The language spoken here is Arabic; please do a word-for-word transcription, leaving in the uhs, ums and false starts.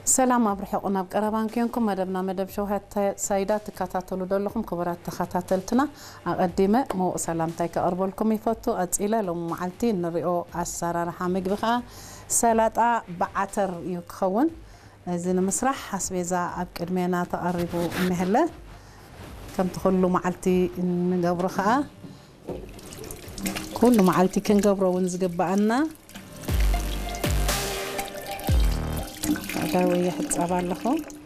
سلام أبرحقنا بقربان كينكم مدبنا مدب شوهات سايدات تكاتاتلو دولكم كبرات تخاتاتلتنا أقدمه مو سلامتي كأربولكم يفوتو أتسئلة لو معلتين نريو أسرار حامق بخا سلطة بعتر يكون زين مسرح حسب إذا أبقدمينا تقربوا مهلة كم تخلوا معلتي نقبرخا كل معلتي كنقبرو ونزقب عنا داوي يحط أبان لخو